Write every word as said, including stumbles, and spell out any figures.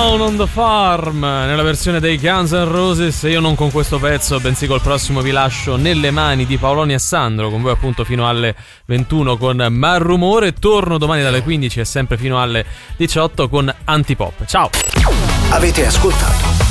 Down on the Farm nella versione dei Guns N' Roses. Io non con questo pezzo, bensì col prossimo vi lascio nelle mani di Paoloni e Sandro, con voi appunto fino alle ventuno con Malrumore. Torno domani dalle quindici e sempre fino alle diciotto con Antipop. Ciao. Avete ascoltato